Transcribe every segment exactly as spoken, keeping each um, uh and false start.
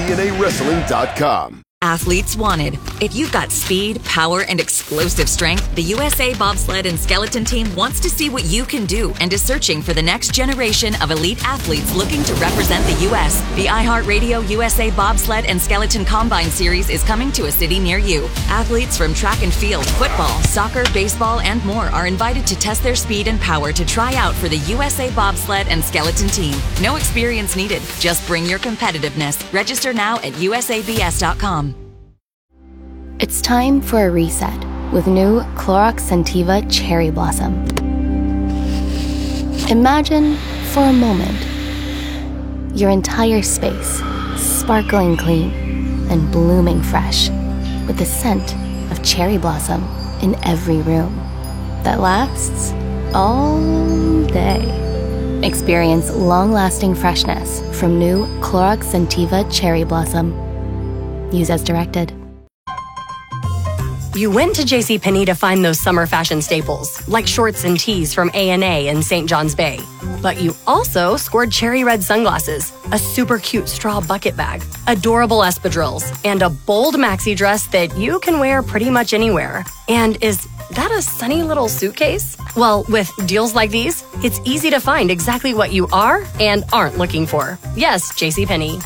T N A Wrestling dot com. Athletes wanted. If you've got speed, power, and explosive strength, the U S A Bobsled and Skeleton Team wants to see what you can do and is searching for the next generation of elite athletes looking to represent the U S The iHeartRadio U S A Bobsled and Skeleton Combine Series is coming to a city near you. Athletes from track and field, football, soccer, baseball, and more are invited to test their speed and power to try out for the U S A Bobsled and Skeleton Team. No experience needed. Just bring your competitiveness. Register now at U S A B S dot com. It's time for a reset with new Clorox Scentiva Cherry Blossom. Imagine, for a moment, your entire space sparkling clean and blooming fresh with the scent of cherry blossom in every room that lasts all day. Experience long-lasting freshness from new Clorox Scentiva Cherry Blossom. Use as directed. You went to JCPenney to find those summer fashion staples, like shorts and tees from A and A in Saint John's Bay. But you also scored cherry red sunglasses, a super cute straw bucket bag, adorable espadrilles, and a bold maxi dress that you can wear pretty much anywhere. And is that a sunny little suitcase? Well, with deals like these, it's easy to find exactly what you are and aren't looking for. Yes, JCPenney.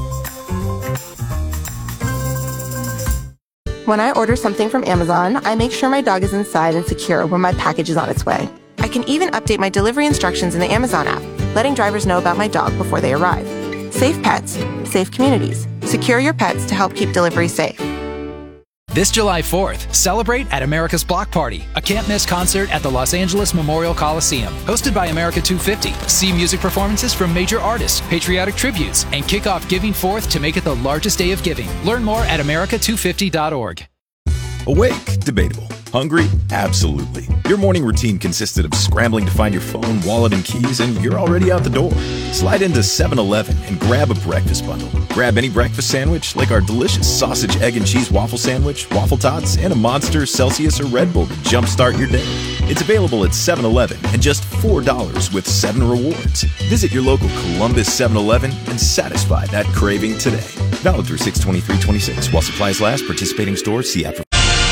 When I order something from Amazon, I make sure my dog is inside and secure when my package is on its way. I can even update my delivery instructions in the Amazon app, letting drivers know about my dog before they arrive. Safe pets, safe communities. Secure your pets to help keep delivery safe. This July fourth, celebrate at America's Block Party, a can't-miss concert at the Los Angeles Memorial Coliseum. Hosted by America two fifty, see music performances from major artists, patriotic tributes, and kick off Giving Fourth to make it the largest day of giving. Learn more at America two fifty dot org. Awake? Debatable. Hungry? Absolutely. Your morning routine consisted of scrambling to find your phone, wallet, and keys, and you're already out the door. Slide into seven eleven and grab a breakfast bundle. Grab any breakfast sandwich, like our delicious sausage, egg, and cheese waffle sandwich, waffle tots, and a Monster, Celsius, or Red Bull to jumpstart your day. It's available at seven eleven and just four dollars with seven rewards. Visit your local Columbus seven eleven and satisfy that craving today. Valid through six twenty-three twenty-six. While supplies last, participating stores, see app for...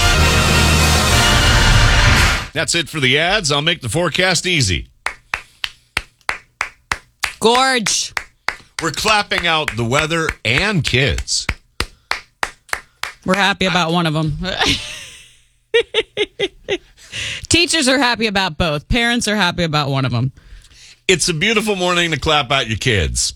That's it for the ads. I'll make the forecast easy. Gorge. We're clapping out the weather and kids. We're happy about one of them. Teachers are happy about both. Parents are happy about one of them. It's a beautiful morning to clap out your kids.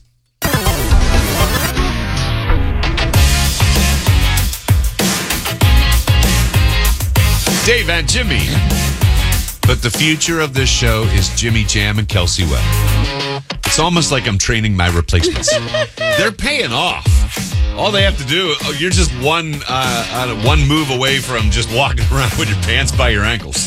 Dave and Jimmy. But the future of this show is Jimmy Jam and Kelsey Webb. It's almost like I'm training my replacements. They're paying off. All they have to do, oh, you're just one uh, one move away from just walking around with your pants by your ankles.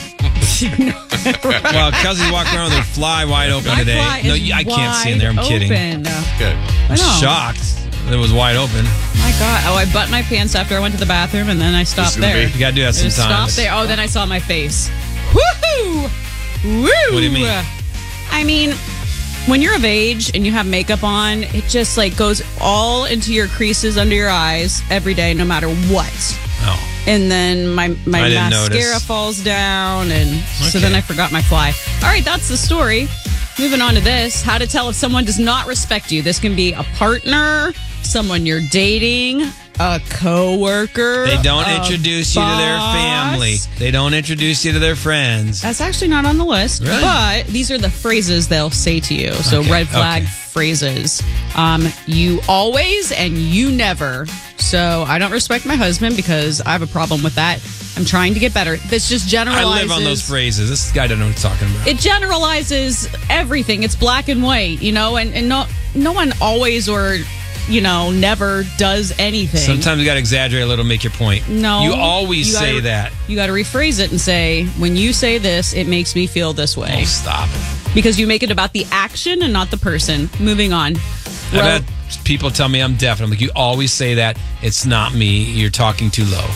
Well, Kelsey's walking around with her fly wide open My today. fly No, is I can't see in there. I'm wide kidding. open. Good. I I'm know. shocked. It was wide open. My God. Oh, I buttoned my pants after I went to the bathroom, and then I stopped This is gonna there. be- You got to do that I just sometimes. stopped there. Oh, then I saw my face. Woohoo! Woo! What do you mean? I mean, when you're of age and you have makeup on, it just like goes all into your creases under your eyes every day, no matter what. Oh. And then my, my I didn't mascara notice. falls down, and so Okay. then I forgot my fly. All right, that's the story. Moving on to this. How to tell if someone does not respect you. This can be a partner, someone you're dating, a coworker. They don't a introduce you to their boss. family. They don't introduce you to their friends. That's actually not on the list, Really? but these are the phrases they'll say to you. So Okay, red flag okay. phrases. Um, you always and you never. So I don't respect my husband because I have a problem with that. I'm trying to get better. This just I generalizes. live on those phrases. This guy doesn't know what he's talking about. It generalizes everything. It's black and white, you know, and, and no no one always or, you know, never does anything. Sometimes you got to exaggerate a little to make your point. No. You always you gotta- say that. You got to rephrase it and say, when you say this, it makes me feel this way. Oh, stop it. Because you make it about the action and not the person. Moving on. I've Well, had people tell me I'm deaf. And I'm like, you always say that. It's not me. You're talking too low.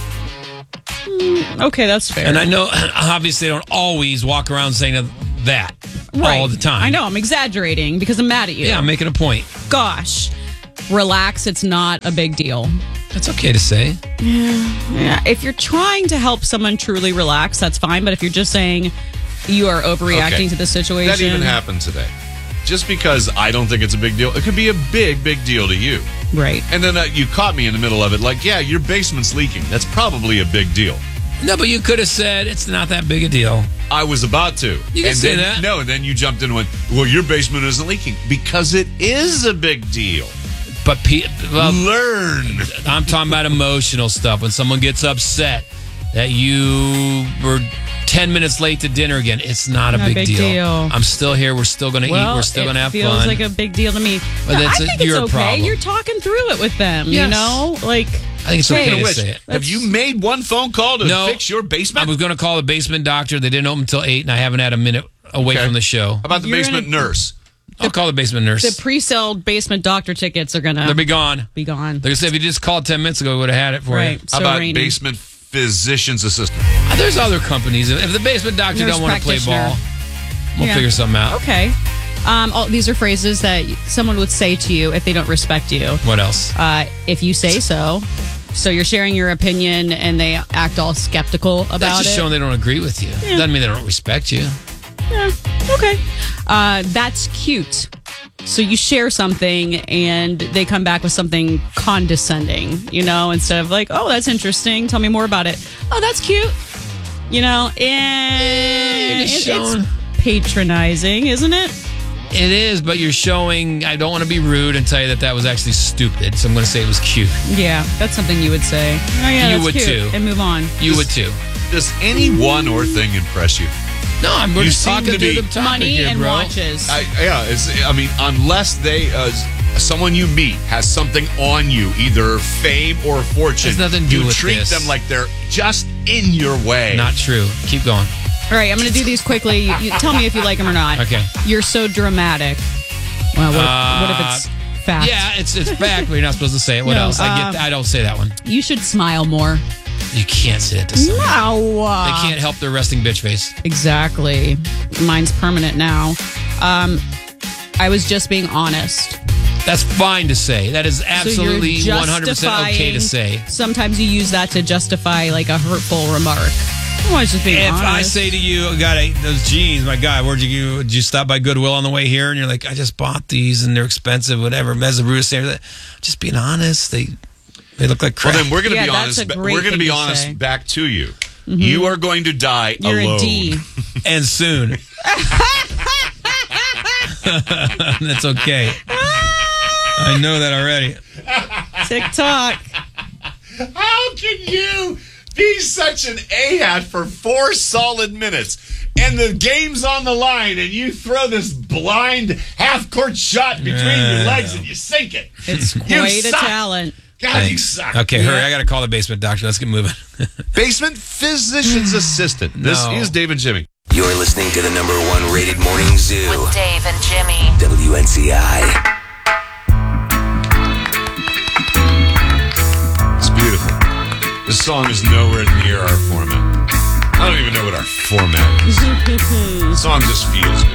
okay, that's fair. And I know, obviously, they don't always walk around saying that Right. all the time. I know, I'm exaggerating because I'm mad at you. Yeah, I'm making a point. Gosh. relax, it's not a big deal. That's okay to say. Yeah. If you're trying to help someone truly relax, that's fine. But if you're just saying you are overreacting Okay. to the situation. That even happened today. Just because I don't think it's a big deal, it could be a big, big deal to you. Right. And then uh, you caught me in the middle of it like, yeah, your basement's leaking. That's probably a big deal. No, but you could have said it's not that big a deal. I was about to. You can and say then, that. No, and then you jumped in and went, well, your basement isn't leaking. Because it is a big deal. But pe- well, learn. I'm talking about emotional stuff. When someone gets upset that you were ten minutes late to dinner again, it's not a Not big, big deal. deal. I'm still here. We're still going to Well, eat. We're still it going to have feels fun. like a big deal to me. But No, I that's a- think your it's okay. problem. You're talking through it with them, you Yes. know? Like, I think it's okay Speaking to of say which, it. have you made one phone call to No. fix your basement? I was going to call the basement doctor. They didn't open until eight, and I haven't had a minute away Okay. from the show. How about the You're basement gonna- nurse? I'll call the basement nurse. the pre-sale basement doctor tickets are going to They'll be gone. be gone. Like I said, if you just called ten minutes ago, we would have had it for Right. you. How So about rainy. basement physician's assistant? Uh, There's other companies. If if the basement doctor Nurse don't want to play practitioner. ball, we'll Yeah. figure something out. Okay. Um, all, these are phrases that someone would say to you if they don't respect you. What else? Uh, if you say so. So you're sharing your opinion and they act all skeptical about That's just it. showing they don't agree with you. Doesn't mean they don't respect you. Yeah. Okay. Uh, that's cute. So you share something and they come back with something condescending, you know, instead of like, oh, that's interesting. Tell me more about it. Oh, that's cute. You know, and you're just it- it's showing- patronizing, isn't it? It is, but you're showing. I don't want to be rude and tell you that that was actually stupid. So I'm going to say it was cute. Yeah, that's something you would say. Oh, yeah, You that's would cute. too. And move on. You would too. Does any one or thing impress you? No, I'm You just seem talking to through be- the topic Money here, and bro. watches. I, yeah, it's, I mean, unless they, uh, someone you meet has something on you, either fame or fortune, Has nothing to do you with treat this. them like they're just in your way. Not true. Keep going. All right, I'm going to do these quickly. You, you tell me if you like them or not. Okay. You're so dramatic. Well, what, Uh, what if it's fact? Yeah, it's it's fact, but you're not supposed to say it. What No, else? I um, get. I don't say that one. You should smile more. You can't say it to someone. No. They can't help their resting bitch face. Exactly. Mine's permanent now. Um, I was just being honest. That's fine to say. That is absolutely so you're one hundred percent okay to justifying- say. Sometimes you use that to justify like a hurtful remark. I was just being If honest. I say to you, God, I, those jeans, my God, where'd you did you stop by Goodwill on the way here? And you're like, I just bought these and they're expensive, whatever. As a Bruce saying, just being honest, they they look like crap. Well, then we're going to Yeah, be that's honest. a ba- great We're going to thing be to honest say. back to you. You are going to die You're alone. a D. and soon. That's okay. I know that already. TikTok. How can you be such an a-hat for four solid minutes and the game's on the line and you throw this blind half-court shot between your Yeah. legs and you sink it? It's You quite a suck. talent. God, you Thanks. suck. Okay, hurry. I got to call the basement doctor. Let's get moving. Basement physician's assistant. This No. is Dave and Jimmy. You're listening to the number one rated morning zoo. With Dave and Jimmy. W N C I. It's beautiful. This song is nowhere near our format. I don't even know what our format is. The song just feels good.